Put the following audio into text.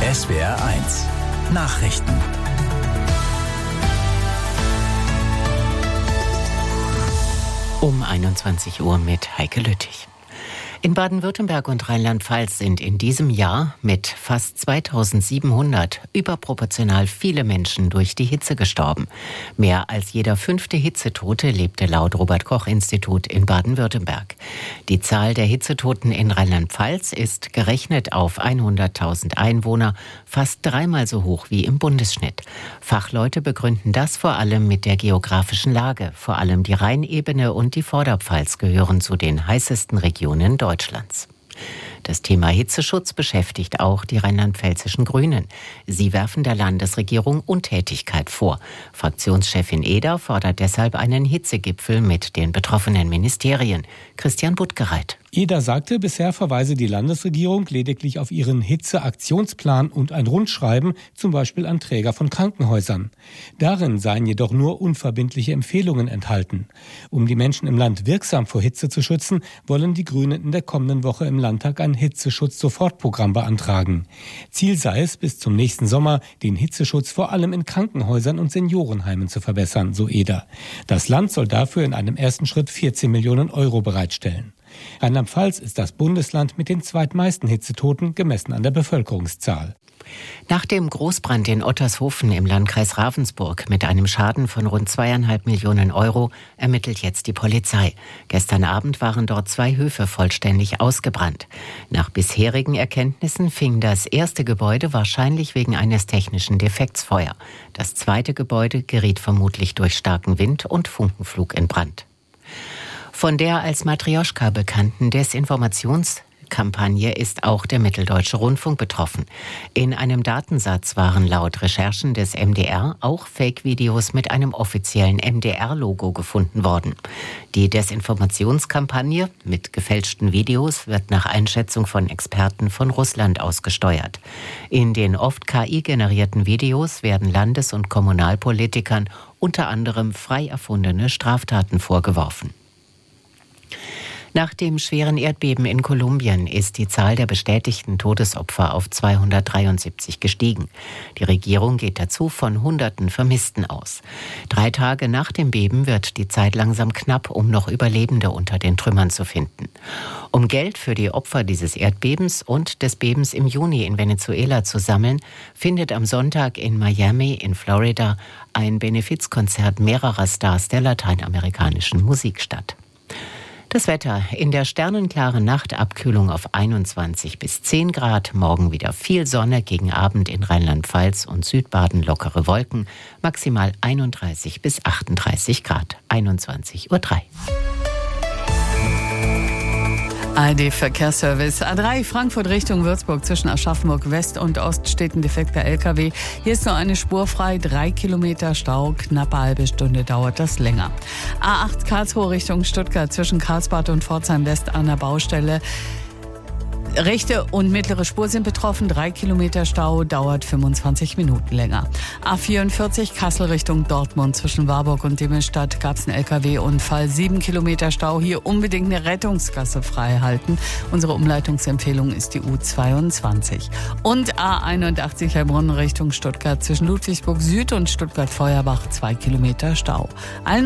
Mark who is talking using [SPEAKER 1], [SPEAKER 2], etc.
[SPEAKER 1] SWR1 Nachrichten.
[SPEAKER 2] Um 21 Uhr mit Heike Lüttich. In Baden-Württemberg und Rheinland-Pfalz sind in diesem Jahr mit fast 2700 überproportional viele Menschen durch die Hitze gestorben. Mehr als jeder 5. Hitzetote lebte laut Robert-Koch-Institut in Baden-Württemberg. Die Zahl der Hitzetoten in Rheinland-Pfalz ist gerechnet auf 100.000 Einwohner fast dreimal so hoch wie im Bundesschnitt. Fachleute begründen das vor allem mit der geografischen Lage. Vor allem die Rheinebene und die Vorderpfalz gehören zu den heißesten Regionen Deutschlands. Das Thema Hitzeschutz beschäftigt auch die rheinland-pfälzischen Grünen. Sie werfen der Landesregierung Untätigkeit vor. Fraktionschefin Eder fordert deshalb einen Hitzegipfel mit den betroffenen Ministerien. Christian Buttgereit.
[SPEAKER 3] Eder sagte, bisher verweise die Landesregierung lediglich auf ihren Hitzeaktionsplan und ein Rundschreiben, zum Beispiel an Träger von Krankenhäusern. Darin seien jedoch nur unverbindliche Empfehlungen enthalten. Um die Menschen im Land wirksam vor Hitze zu schützen, wollen die Grünen in der kommenden Woche im Landtag ein Hitzeschutz-Sofortprogramm beantragen. Ziel sei es, bis zum nächsten Sommer den Hitzeschutz vor allem in Krankenhäusern und Seniorenheimen zu verbessern, so Eder. Das Land soll dafür in einem ersten Schritt 14 Millionen Euro bereitstellen. Rheinland-Pfalz ist das Bundesland mit den zweitmeisten Hitzetoten, gemessen an der Bevölkerungszahl.
[SPEAKER 2] Nach dem Großbrand in Ottershofen im Landkreis Ravensburg mit einem Schaden von rund 2,5 Millionen Euro ermittelt jetzt die Polizei. Gestern Abend waren dort 2 Höfe vollständig ausgebrannt. Nach bisherigen Erkenntnissen fing das erste Gebäude wahrscheinlich wegen eines technischen Defekts Feuer. Das zweite Gebäude geriet vermutlich durch starken Wind und Funkenflug in Brand. Von der als Matrjoschka bekannten Desinformationskampagne ist auch der Mitteldeutsche Rundfunk betroffen. In einem Datensatz waren laut Recherchen des MDR auch Fake-Videos mit einem offiziellen MDR-Logo gefunden worden. Die Desinformationskampagne mit gefälschten Videos wird nach Einschätzung von Experten von Russland ausgesteuert. In den oft KI-generierten Videos werden Landes- und Kommunalpolitikern unter anderem frei erfundene Straftaten vorgeworfen. Nach dem schweren Erdbeben in Kolumbien ist die Zahl der bestätigten Todesopfer auf 273 gestiegen. Die Regierung geht dazu von Hunderten Vermissten aus. 3 Tage nach dem Beben wird die Zeit langsam knapp, um noch Überlebende unter den Trümmern zu finden. Um Geld für die Opfer dieses Erdbebens und des Bebens im Juni in Venezuela zu sammeln, findet am Sonntag in Miami in Florida ein Benefizkonzert mehrerer Stars der lateinamerikanischen Musik statt. Das Wetter: in der sternenklaren Nacht Abkühlung auf 21 bis 10 Grad. Morgen wieder viel Sonne, gegen Abend in Rheinland-Pfalz und Südbaden lockere Wolken. Maximal 31 bis 38 Grad. 21:03 Uhr.
[SPEAKER 4] ARD Verkehrsservice. A3 Frankfurt Richtung Würzburg zwischen Aschaffenburg West und Ost steht ein defekter LKW. Hier ist nur eine Spur frei, 3 Kilometer Stau, knappe halbe Stunde dauert das länger. A8 Karlsruhe Richtung Stuttgart zwischen Karlsbad und Pforzheim West an der Baustelle. Rechte und mittlere Spur sind betroffen, 3 Kilometer Stau, dauert 25 Minuten länger. A44 Kassel Richtung Dortmund zwischen Warburg und Dimmelstadt gab es einen LKW-Unfall, 7 Kilometer Stau, hier unbedingt eine Rettungsgasse frei halten. Unsere Umleitungsempfehlung ist die U22. Und A81 Heilbronn Richtung Stuttgart zwischen Ludwigsburg Süd und Stuttgart-Feuerbach 2 Kilometer Stau.